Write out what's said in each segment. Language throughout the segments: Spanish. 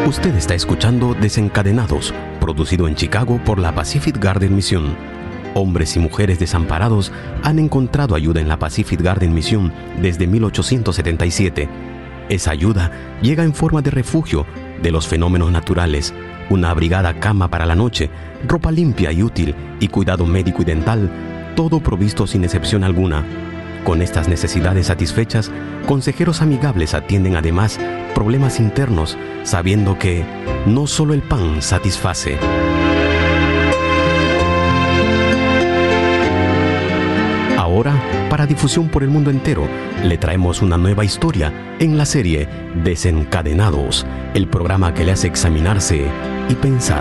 Usted está escuchando Desencadenados, producido en Chicago por la Pacific Garden Mission. Hombres y mujeres desamparados han encontrado ayuda en la Pacific Garden Mission desde 1877. Esa ayuda llega en forma de refugio de los fenómenos naturales, una abrigada cama para la noche, ropa limpia y útil y cuidado médico y dental, todo provisto sin excepción alguna. Con estas necesidades satisfechas, consejeros amigables atienden además problemas internos, sabiendo que no solo el pan satisface. Ahora, para difusión por el mundo entero, le traemos una nueva historia en la serie Desencadenados, el programa que le hace examinarse y pensar.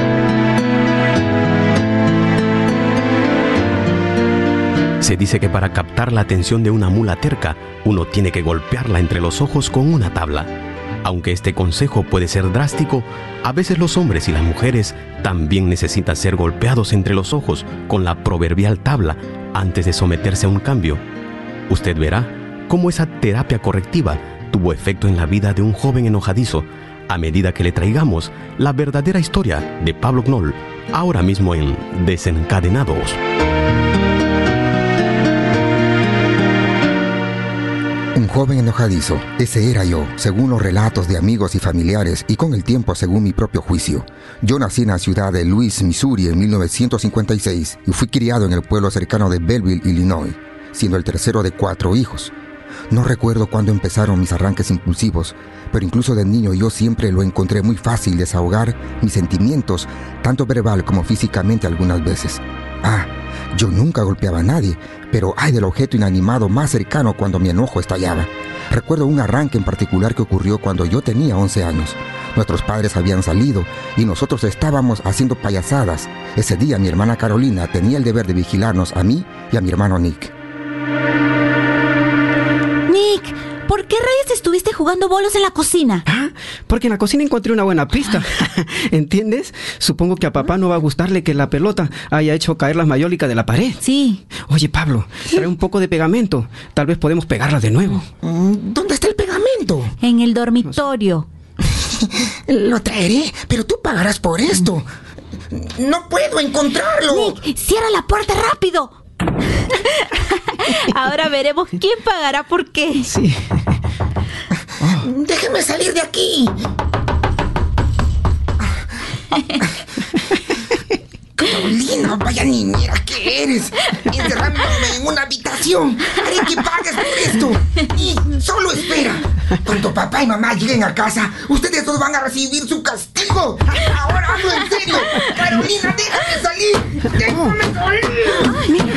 Se dice que para captar la atención de una mula terca, uno tiene que golpearla entre los ojos con una tabla. Aunque este consejo puede ser drástico, a veces los hombres y las mujeres también necesitan ser golpeados entre los ojos con la proverbial tabla antes de someterse a un cambio. Usted verá cómo esa terapia correctiva tuvo efecto en la vida de un joven enojadizo a medida que le traigamos la verdadera historia de Pablo Knoll, ahora mismo en Desencadenados. Un joven enojadizo, ese era yo, según los relatos de amigos y familiares, y con el tiempo según mi propio juicio. Yo nací en la ciudad de Louis, Missouri, en 1956, y fui criado en el pueblo cercano de Belleville, Illinois, siendo el tercero de 4 hijos. No recuerdo cuándo empezaron mis arranques impulsivos, pero incluso de niño yo siempre lo encontré muy fácil desahogar mis sentimientos, tanto verbal como físicamente algunas veces. Yo nunca golpeaba a nadie, pero ay del objeto inanimado más cercano cuando mi enojo estallaba. Recuerdo un arranque en particular que ocurrió cuando yo tenía 11 años. Nuestros padres habían salido y nosotros estábamos haciendo payasadas. Ese día mi hermana Carolina tenía el deber de vigilarnos a mí y a mi hermano Nick. Nick, ¿por qué rayos estuviste jugando bolos en la cocina? Porque en la cocina encontré una buena pista. ¿Entiendes? Supongo que a papá no va a gustarle que la pelota haya hecho caer las mayólicas de la pared. Sí. Oye, Pablo, trae un poco de pegamento. Tal vez podemos pegarla de nuevo. ¿Dónde está el pegamento? En el dormitorio. Lo traeré, pero tú pagarás por esto. No puedo encontrarlo. Nick, cierra la puerta rápido. Ahora veremos quién pagará por qué. Sí. ¡Déjeme salir de aquí! Carolina, vaya niñera que eres. Encerrándome en una habitación. Haré que pagues por esto. Y solo espera. Cuando papá y mamá lleguen a casa, ustedes dos van a recibir su castigo. Ahora hablo en serio. Carolina, déjame salir. Déjame salir.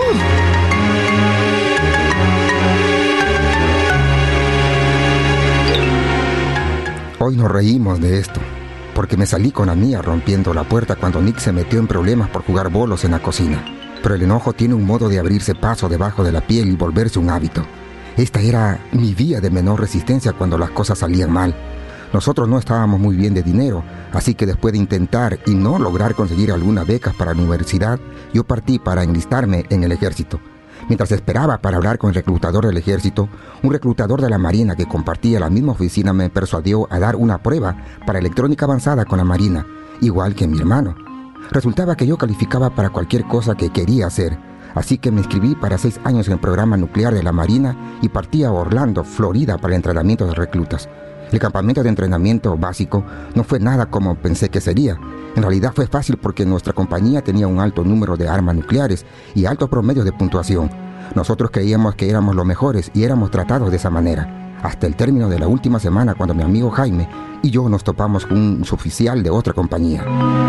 Hoy nos reímos de esto, porque me salí con la mía rompiendo la puerta cuando Nick se metió en problemas por jugar bolos en la cocina. Pero el enojo tiene un modo de abrirse paso debajo de la piel y volverse un hábito. Esta era mi vía de menor resistencia cuando las cosas salían mal. Nosotros no estábamos muy bien de dinero, así que después de intentar y no lograr conseguir algunas becas para la universidad, yo partí para enlistarme en el ejército. Mientras esperaba para hablar con el reclutador del ejército, un reclutador de la Marina que compartía la misma oficina me persuadió a dar una prueba para electrónica avanzada con la Marina, igual que mi hermano. Resultaba que yo calificaba para cualquier cosa que quería hacer, así que me inscribí para 6 años en el programa nuclear de la Marina y partí a Orlando, Florida, para el entrenamiento de reclutas. El campamento de entrenamiento básico no fue nada como pensé que sería. En realidad fue fácil porque nuestra compañía tenía un alto número de armas nucleares y altos promedios de puntuación. Nosotros creíamos que éramos los mejores y éramos tratados de esa manera. Hasta el término de la última semana cuando mi amigo Jaime y yo nos topamos con un suboficial de otra compañía.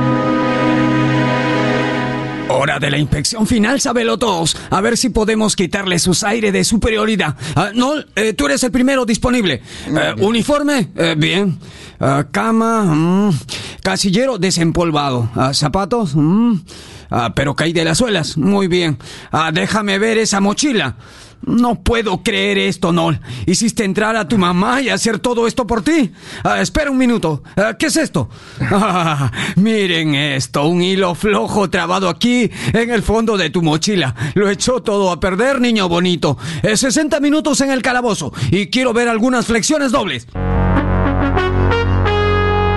Hora de la inspección final, sabelotodos. A ver si podemos quitarle sus aires de superioridad. Knoll, tú eres el primero disponible. Uniforme, bien. Cama, casillero desempolvado. Zapatos, pero caí de las suelas. Muy bien. Déjame ver esa mochila. No puedo creer esto, Knoll. ¿Hiciste entrar a tu mamá y hacer todo esto por ti? Espera un minuto. ¿Qué es esto? Miren esto, un hilo flojo trabado aquí en el fondo de tu mochila. Lo echó todo a perder, niño bonito. 60 minutos en el calabozo y quiero ver algunas flexiones dobles.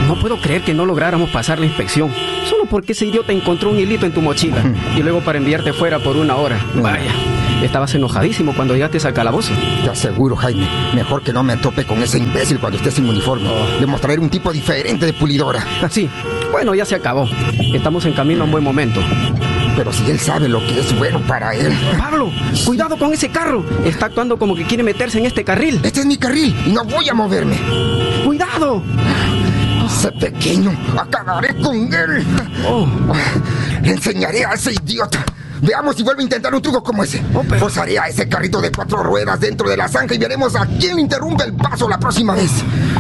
No puedo creer que no lográramos pasar la inspección, solo porque ese idiota encontró un hilito en tu mochila y luego para enviarte fuera por 1 hora. Vaya, estabas enojadísimo cuando llegaste al calabozo. Te aseguro, Jaime, mejor que no me tope con ese imbécil cuando esté sin uniforme. Le mostraré un tipo diferente de pulidora. Sí, bueno, ya se acabó. Estamos en camino a un buen momento. Pero si él sabe lo que es bueno para él. Pablo, cuidado con ese carro. Está actuando como que quiere meterse en este carril. Este es mi carril y no voy a moverme. ¡Cuidado! Ese pequeño, acabaré con él. Le enseñaré a ese idiota. Veamos si vuelve a intentar un truco como ese. Forzaré a ese carrito de 4 ruedas dentro de la zanja y veremos a quién le interrumpe el paso la próxima vez.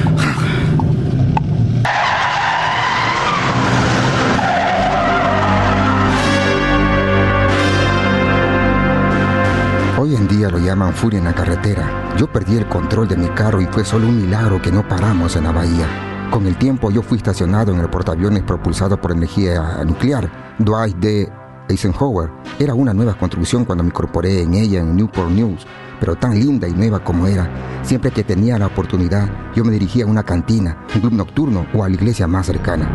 Hoy en día lo llaman furia en la carretera. Yo perdí el control de mi carro y fue solo un milagro que no paramos en la bahía. Con el tiempo yo fui estacionado en el portaaviones propulsado por energía nuclear, Dwight D. Eisenhower. Era una nueva construcción cuando me incorporé en ella en Newport News, pero tan linda y nueva como era. Siempre que tenía la oportunidad, yo me dirigía a una cantina, un club nocturno o a la iglesia más cercana.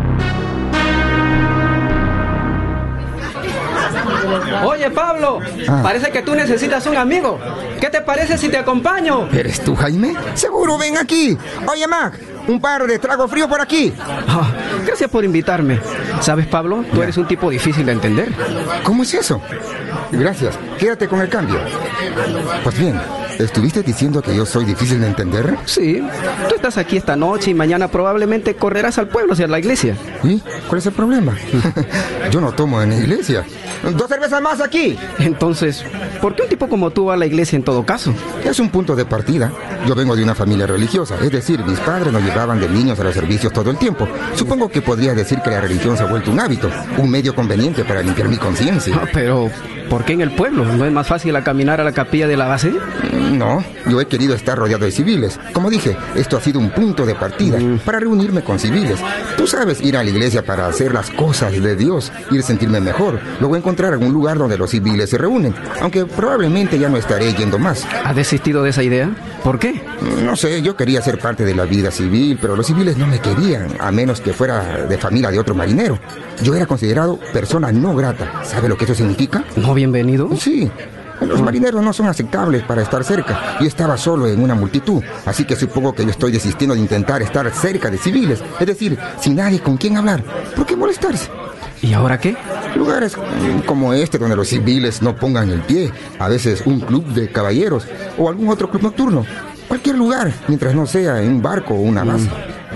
Oye, Pablo, parece que tú necesitas un amigo. ¿Qué te parece si te acompaño? ¿Eres tú, Jaime? Seguro, ven aquí. Oye, Mac, un par de tragos fríos por aquí. Gracias por invitarme. ¿Sabes, Pablo? Tú eres un tipo difícil de entender. ¿Cómo es eso? Gracias, quédate con el cambio. Pues bien, ¿estuviste diciendo que yo soy difícil de entender? Sí, tú estás aquí esta noche y mañana probablemente correrás al pueblo hacia la iglesia. ¿Y cuál es el problema? Yo no tomo en la iglesia. 2 cervezas más aquí. Entonces, ¿por qué un tipo como tú va a la iglesia en todo caso? Es un punto de partida. Yo vengo de una familia religiosa, es decir, mis padres nos llevaban de niños a los servicios todo el tiempo. Supongo que podría decir que la religión se ha vuelto un hábito, un medio conveniente para limpiar mi conciencia. Pero, ¿por qué en el pueblo? ¿No es más fácil a caminar a la capilla de la base? No, yo he querido estar rodeado de civiles. Como dije, esto ha sido un punto de partida para reunirme con civiles. Tú sabes, ir a la iglesia para hacer las cosas de Dios, ir a sentirme mejor, luego encontrar algún lugar donde los civiles se reúnen, aunque probablemente ya no estaré yendo más. ¿Has desistido de esa idea? ¿Por qué? No sé, yo quería ser parte de la vida civil, pero los civiles no me querían, a menos que fuera de familia de otro marinero. Yo era considerado persona no grata. ¿Sabe lo que eso significa? ¿No bienvenido? Sí. Los marineros no son aceptables para estar cerca. Yo estaba solo en una multitud, así que supongo que yo estoy desistiendo de intentar estar cerca de civiles, es decir, sin nadie con quien hablar. ¿Por qué molestarse? ¿Y ahora qué? Lugares como este donde los civiles no pongan el pie, a veces un club de caballeros o algún otro club nocturno. Cualquier lugar, mientras no sea en un barco o una base.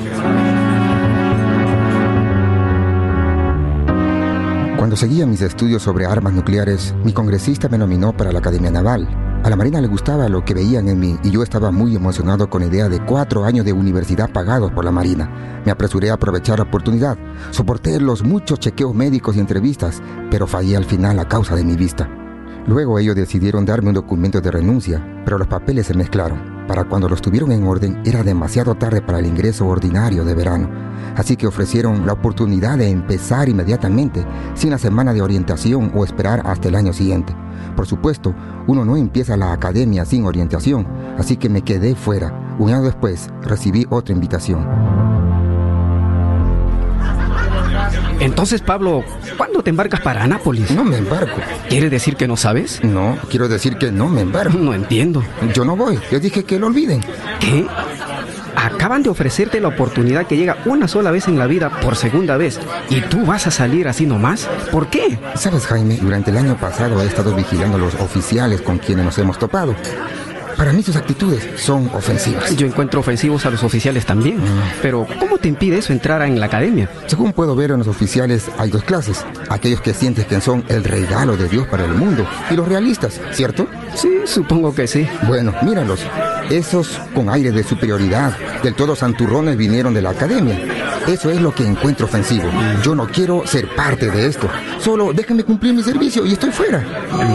Cuando seguía mis estudios sobre armas nucleares, mi congresista me nominó para la Academia Naval. A la Marina le gustaba lo que veían en mí y yo estaba muy emocionado con la idea de 4 años de universidad pagados por la Marina. Me apresuré a aprovechar la oportunidad. Soporté los muchos chequeos médicos y entrevistas, pero fallé al final a causa de mi vista. Luego ellos decidieron darme un documento de renuncia, pero los papeles se mezclaron. Para cuando los tuvieron en orden, era demasiado tarde para el ingreso ordinario de verano. Así que ofrecieron la oportunidad de empezar inmediatamente, sin la semana de orientación o esperar hasta el año siguiente. Por supuesto, uno no empieza la academia sin orientación, así que me quedé fuera. Un año después, recibí otra invitación. Entonces, Pablo, ¿cuándo te embarcas para Anápolis? No me embarco. ¿Quiere decir que no sabes? No, quiero decir que no me embarco. No entiendo. Yo no voy. Les dije que lo olviden. ¿Qué? Acaban de ofrecerte la oportunidad que llega una sola vez en la vida por segunda vez. ¿Y tú vas a salir así nomás? ¿Por qué? ¿Sabes, Jaime? Durante el año pasado he estado vigilando a los oficiales con quienes nos hemos topado. Para mí sus actitudes son ofensivas. Yo encuentro ofensivos a los oficiales también. Pero, ¿cómo te impide eso entrar en la academia? Según puedo ver en los oficiales hay 2 clases. Aquellos que sienten que son el regalo de Dios para el mundo. Y los realistas, ¿cierto? Sí, supongo que sí. Bueno, míralos. Esos con aire de superioridad, del todo santurrones, vinieron de la academia. Eso es lo que encuentro ofensivo. Yo no quiero ser parte de esto. Solo déjenme cumplir mi servicio y estoy fuera.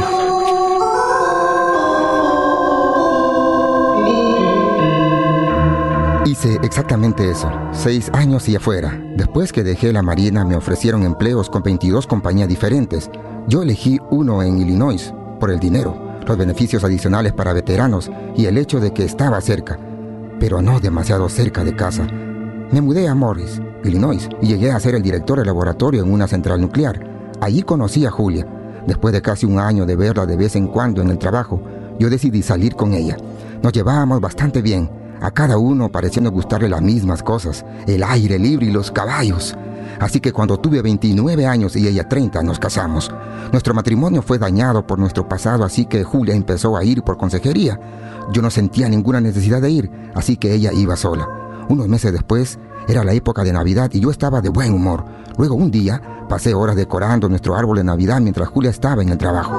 Hice exactamente eso, 6 años y afuera. Después que dejé la Marina me ofrecieron empleos con 22 compañías diferentes. Yo elegí uno en Illinois, por el dinero, los beneficios adicionales para veteranos y el hecho de que estaba cerca, pero no demasiado cerca de casa. Me mudé a Morris, Illinois, y llegué a ser el director de laboratorio en una central nuclear. Allí conocí a Julia. Después de casi un año de verla de vez en cuando en el trabajo, yo decidí salir con ella. Nos llevábamos bastante bien, a cada uno pareciendo gustarle las mismas cosas, el aire libre y los caballos. Así que cuando tuve 29 años y ella 30, nos casamos. Nuestro matrimonio fue dañado por nuestro pasado, así que Julia empezó a ir por consejería. Yo no sentía ninguna necesidad de ir, así que ella iba sola. Unos meses después, era la época de Navidad y yo estaba de buen humor. Luego un día, pasé horas decorando nuestro árbol de Navidad mientras Julia estaba en el trabajo.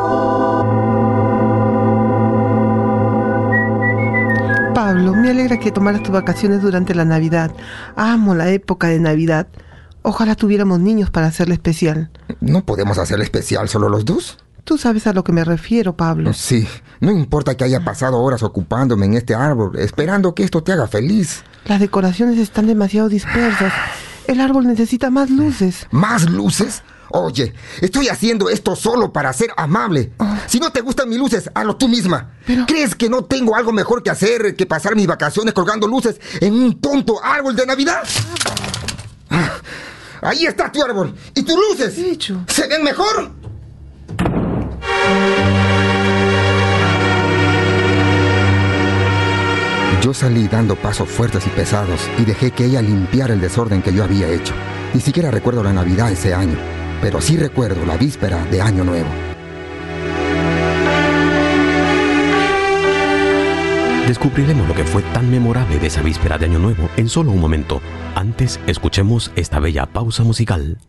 Pablo, me alegra que tomaras tus vacaciones durante la Navidad. Amo la época de Navidad. Ojalá tuviéramos niños para hacerle especial. ¿No podemos hacerle especial solo los dos? Tú sabes a lo que me refiero, Pablo. Sí, no importa que haya pasado horas ocupándome en este árbol, esperando que esto te haga feliz. Las decoraciones están demasiado dispersas. El árbol necesita más luces. ¿Más luces? Oye, estoy haciendo esto solo para ser amable. Si no te gustan mis luces, hazlo tú misma. ¿Crees que no tengo algo mejor que hacer que pasar mis vacaciones colgando luces en un tonto árbol de Navidad? Ahí está tu árbol. ¿Y tus luces? ¿Qué he hecho? ¿Se ven mejor? Yo salí dando pasos fuertes y pesados y dejé que ella limpiara el desorden que yo había hecho. Ni siquiera recuerdo la Navidad ese año, pero sí recuerdo la víspera de Año Nuevo. Descubriremos lo que fue tan memorable de esa víspera de Año Nuevo en solo un momento. Antes, escuchemos esta bella pausa musical.